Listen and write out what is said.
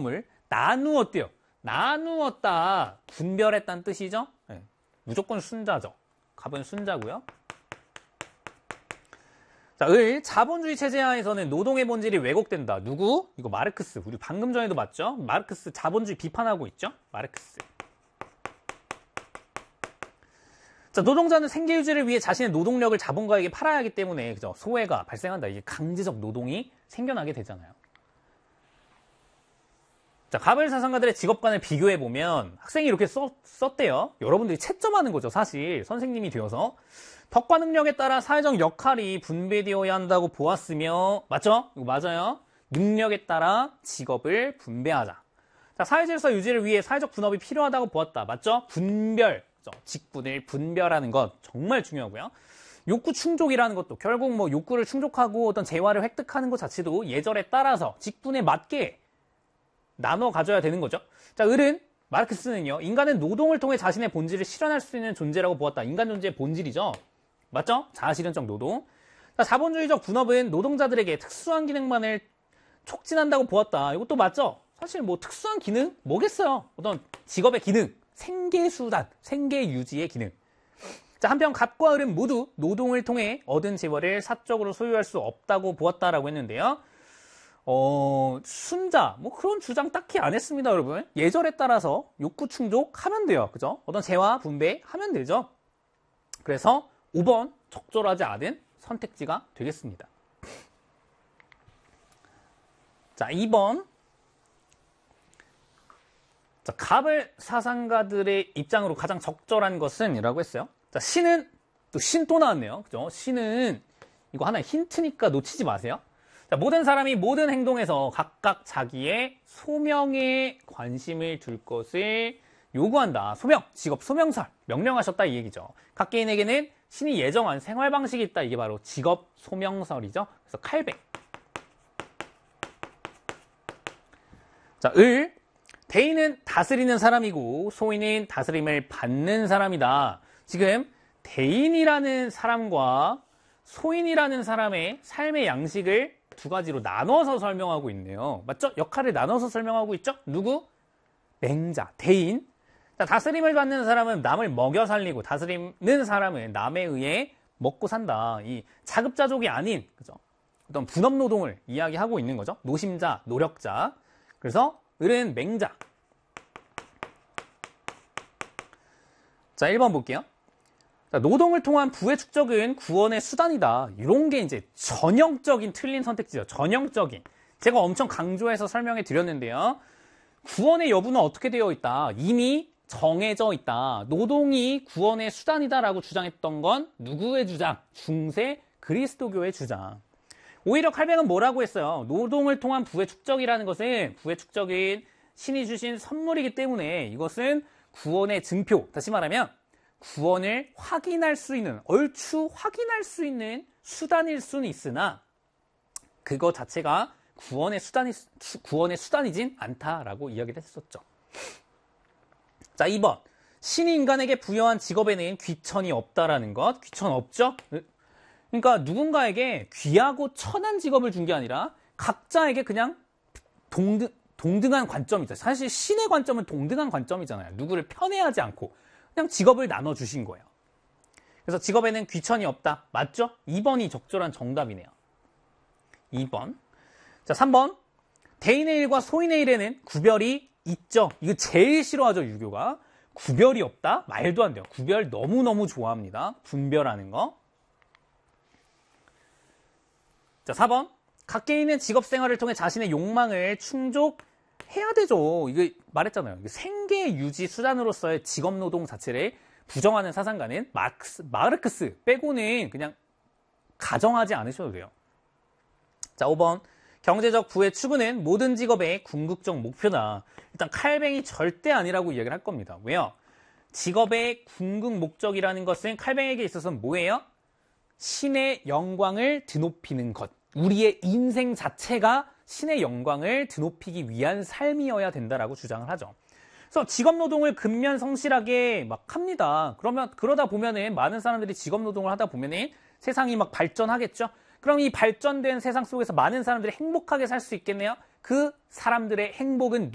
노동을 나누었대요. 나누었다. 분별했다는 뜻이죠. 네. 무조건 순자죠. 갑은 순자고요. 자, 자본주의 체제 하에서는 노동의 본질이 왜곡된다. 누구? 이거 마르크스. 우리 방금 전에도 봤죠? 마르크스 자본주의 비판하고 있죠? 마르크스. 자, 노동자는 생계 유지를 위해 자신의 노동력을 자본가에게 팔아야 하기 때문에 그죠? 소외가 발생한다. 이게 강제적 노동이 생겨나게 되잖아요. 자, 가벨 사상가들의 직업관을 비교해 보면 학생이 이렇게 썼대요. 여러분들이 채점하는 거죠, 사실. 선생님이 되어서. 덕과 능력에 따라 사회적 역할이 분배되어야 한다고 보았으며, 맞죠? 이거 맞아요. 능력에 따라 직업을 분배하자. 자, 사회질서 유지를 위해 사회적 분업이 필요하다고 보았다. 맞죠? 분별. 그죠? 직분을 분별하는 것 정말 중요하고요. 욕구 충족이라는 것도 결국 뭐 욕구를 충족하고 어떤 재화를 획득하는 것 자체도 예절에 따라서 직분에 맞게 나눠 가져야 되는 거죠. 자, 마르크스는요, 인간은 노동을 통해 자신의 본질을 실현할 수 있는 존재라고 보았다. 인간 존재의 본질이죠. 맞죠? 자아실현적 노동. 자, 자본주의적 분업은 노동자들에게 특수한 기능만을 촉진한다고 보았다. 이것도 맞죠? 사실 뭐 특수한 기능? 뭐겠어요? 어떤 직업의 기능, 생계수단, 생계 유지의 기능. 자, 한편 갑과 을은 모두 노동을 통해 얻은 재화를 사적으로 소유할 수 없다고 보았다라고 했는데요. 순자, 뭐 그런 주장 딱히 안 했습니다, 여러분. 예절에 따라서 욕구 충족하면 돼요. 그죠? 어떤 재화 분배하면 되죠. 그래서 5번 적절하지 않은 선택지가 되겠습니다. 자, 2번. 자, 가벨 사상가들의 입장으로 가장 적절한 것은 이라고 했어요. 자, 신 또 나왔네요. 그죠? 신은 이거 하나 힌트니까 놓치지 마세요. 자, 모든 사람이 모든 행동에서 각각 자기의 소명에 관심을 둘 것을 요구한다. 소명, 직업 소명설, 명령하셨다 이 얘기죠. 각 개인에게는 신이 예정한 생활 방식이 있다. 이게 바로 직업 소명설이죠. 그래서 칼뱅. 자, 대인은 다스리는 사람이고 소인은 다스림을 받는 사람이다. 지금 대인이라는 사람과 소인이라는 사람의 삶의 양식을 두 가지로 나눠서 설명하고 있네요. 맞죠? 역할을 나눠서 설명하고 있죠? 누구? 맹자, 대인. 자, 다스림을 받는 사람은 남을 먹여 살리고 다스리는 사람은 남에 의해 먹고 산다. 이 자급자족이 아닌 그죠? 어떤 분업 노동을 이야기하고 있는 거죠. 노심자, 노력자. 그래서 을은 맹자. 자, 1번 볼게요. 자, 노동을 통한 부의 축적은 구원의 수단이다. 이런 게 이제 전형적인 틀린 선택지죠. 전형적인. 제가 엄청 강조해서 설명해 드렸는데요. 구원의 여부는 어떻게 되어 있다? 이미 정해져 있다. 노동이 구원의 수단이다라고 주장했던 건 누구의 주장? 중세 그리스도교의 주장. 오히려 칼뱅은 뭐라고 했어요? 노동을 통한 부의 축적이라는 것은 부의 축적인 신이 주신 선물이기 때문에 이것은 구원의 증표. 다시 말하면 구원을 확인할 수 있는, 얼추 확인할 수 있는 수단일 수는 있으나 그거 자체가 구원의 수단이진 않다라고 이야기를 했었죠. 자, 2번. 신이 인간에게 부여한 직업에는 귀천이 없다라는 것. 귀천 없죠? 그러니까 누군가에게 귀하고 천한 직업을 준 게 아니라 각자에게 그냥 동등한 관점이죠. 사실 신의 관점은 동등한 관점이잖아요. 누구를 편애하지 않고 그냥 직업을 나눠주신 거예요. 그래서 직업에는 귀천이 없다. 맞죠? 2번이 적절한 정답이네요. 2번. 자, 3번. 대인의 일과 소인의 일에는 구별이 있죠. 이거 제일 싫어하죠, 유교가. 구별이 없다? 말도 안 돼요. 구별 너무너무 좋아합니다. 분별하는 거. 자, 4번. 각 개인은 직업 생활을 통해 자신의 욕망을 충족해야 되죠. 이거 말했잖아요. 생계 유지 수단으로서의 직업 노동 자체를 부정하는 사상가는 마르크스 빼고는 그냥 가정하지 않으셔도 돼요. 자, 5번. 경제적 부의 추구는 모든 직업의 궁극적 목표다. 일단 칼뱅이 절대 아니라고 이야기를 할 겁니다. 왜요? 직업의 궁극 목적이라는 것은 칼뱅에게 있어서는 뭐예요? 신의 영광을 드높이는 것. 우리의 인생 자체가 신의 영광을 드높이기 위한 삶이어야 된다라고 주장을 하죠. 그래서 직업 노동을 근면 성실하게 막 합니다. 그러다 보면은 많은 사람들이 직업 노동을 하다 보면은 세상이 막 발전하겠죠. 그럼 이 발전된 세상 속에서 많은 사람들이 행복하게 살 수 있겠네요. 그 사람들의 행복은